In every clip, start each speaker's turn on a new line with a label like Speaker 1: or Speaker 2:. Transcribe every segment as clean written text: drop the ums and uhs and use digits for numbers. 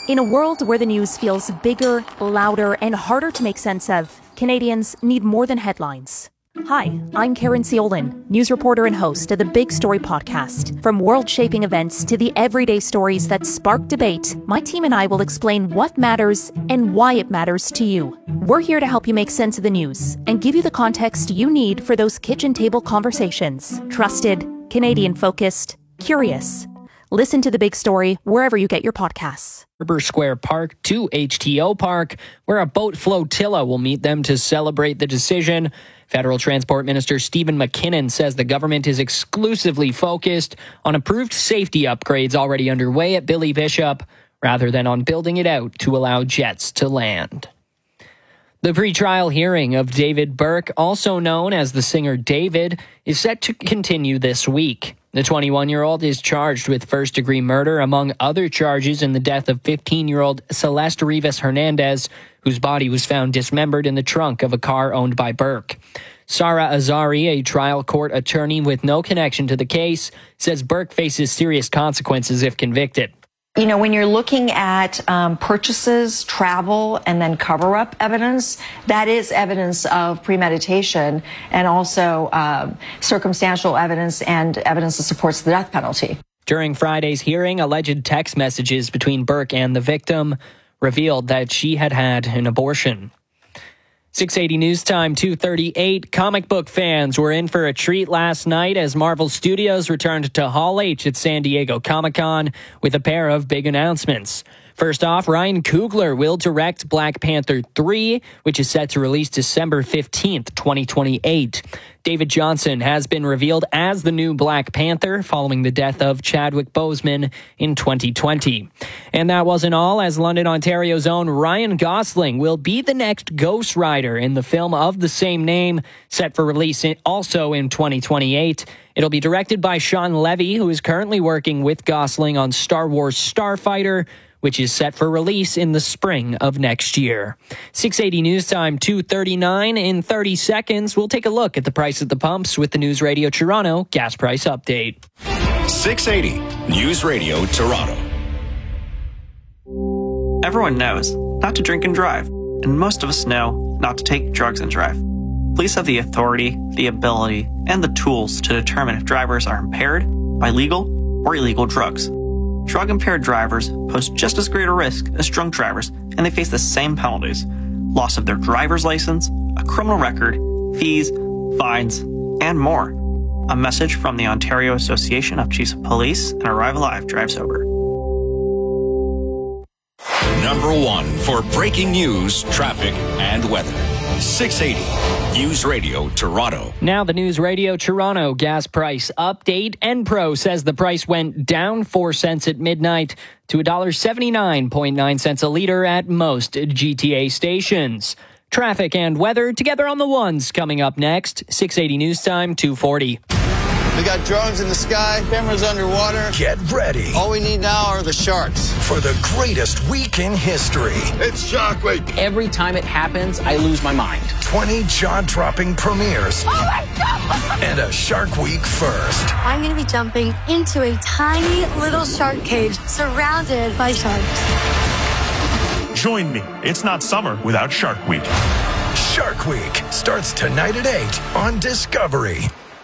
Speaker 1: In a world where the news feels bigger, louder, and harder to make sense of, Canadians need more than headlines. Hi, I'm Karen Ciolin, news reporter and host of the Big Story podcast. From world-shaping events to the everyday stories that spark debate, my team and I will explain what matters and why it matters to you. We're here to help you make sense of the news and give you the context you need for those kitchen table conversations. Trusted, Canadian-focused, curious. Listen to The Big Story wherever you get your podcasts.
Speaker 2: River Square Park to HTO Park, where a boat flotilla will meet them to celebrate the decision. Federal Transport Minister Stephen McKinnon says the government is exclusively focused on approved safety upgrades already underway at Billy Bishop, rather than on building it out to allow jets to land. The pretrial hearing of David Burke, also known as the singer David, is set to continue this week. The 21-year-old is charged with first-degree murder, among other charges, in the death of 15-year-old Celeste Rivas Hernandez, whose body was found dismembered in the trunk of a car owned by Burke. Sarah Azari, a trial court attorney with no connection to the case, says Burke faces serious consequences if convicted.
Speaker 3: You know, when you're looking at purchases, travel, and then cover-up evidence, that is evidence of premeditation and also circumstantial evidence and evidence that supports the death penalty.
Speaker 2: During Friday's hearing, alleged text messages between Burke and the victim revealed that she had had an abortion. 680 News Time, 2:38. Comic book fans were in for a treat last night as Marvel Studios returned to Hall H at San Diego Comic-Con with a pair of big announcements. First off, Ryan Coogler will direct Black Panther 3, which is set to release December 15th, 2028. David Johnson has been revealed as the new Black Panther following the death of Chadwick Boseman in 2020. And that wasn't all, as London, Ontario's own Ryan Gosling will be the next Ghost Rider in the film of the same name, set for release also in 2028. It'll be directed by Sean Levy, who is currently working with Gosling on Star Wars Starfighter, which is set for release in the spring of next year. 680 News Time, 2:39. In 30 seconds, we'll take a look at the price at the pumps with the News Radio Toronto gas price update.
Speaker 4: 680 News Radio Toronto.
Speaker 5: Everyone knows not to drink and drive, and most of us know not to take drugs and drive. Police have the authority, the ability, and the tools to determine if drivers are impaired by legal or illegal drugs. Drug-impaired drivers pose just as great a risk as drunk drivers, and they face the same penalties: loss of their driver's license, a criminal record, fees, fines, and more. A message from the Ontario Association of Chiefs of Police and Arrive Alive Drive Sober.
Speaker 4: Number one for breaking news, traffic, and weather. 680 News Radio Toronto.
Speaker 2: Now the News Radio Toronto gas price update. Enpro says the price went down 4 cents at midnight to $1.79.9 a litre at most GTA stations. Traffic and weather together on the ones coming up next. 680 News Time, 2:40.
Speaker 6: We got drones in the sky, cameras underwater.
Speaker 7: Get ready.
Speaker 6: All we need now are the sharks.
Speaker 7: For the greatest week in history.
Speaker 6: It's Shark Week.
Speaker 8: Every time it happens, I lose my mind.
Speaker 7: 20 jaw-dropping premieres.
Speaker 9: Oh my God!
Speaker 7: And a Shark Week first.
Speaker 9: I'm going to be jumping into a tiny little shark cage surrounded by sharks.
Speaker 10: Join me. It's not summer without Shark Week.
Speaker 7: Shark Week starts tonight at 8 on Discovery.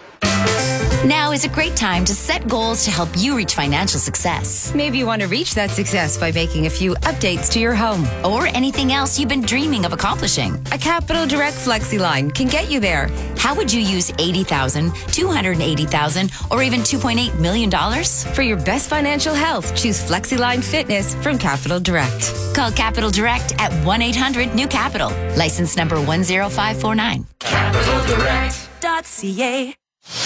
Speaker 11: Now is a great time to set goals to help you reach financial success.
Speaker 12: Maybe you want to reach that success by making a few updates to your home.
Speaker 11: Or anything else you've been dreaming of accomplishing.
Speaker 12: A Capital Direct FlexiLine can get you there.
Speaker 11: How would you use $80,000, $280,000, or even $2.8 million?
Speaker 12: For your best financial health, choose FlexiLine Fitness from Capital Direct.
Speaker 11: Call Capital Direct at 1-800-NEW-CAPITAL. License number 10549.
Speaker 1: CapitalDirect.ca.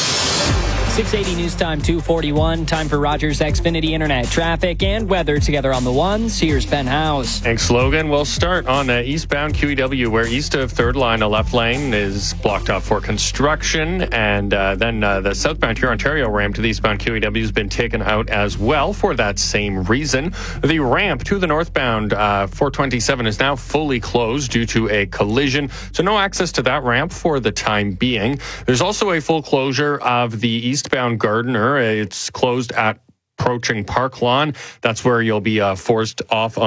Speaker 2: 680 News Time, 2:41. Time for Rogers Xfinity Internet traffic and weather together on the ones. Here's Ben House.
Speaker 13: Thanks, Logan. We'll start on eastbound QEW, where east of 3rd line, a left lane is blocked off for construction. And then the southbound Huron-Ontario ramp to the eastbound QEW has been taken out as well for that same reason. The ramp to the northbound 427 is now fully closed due to a collision. So no access to that ramp for the time being. There's also a full closure of the eastbound Gardiner. It's closed at approaching Park Lawn. That's where you'll be forced off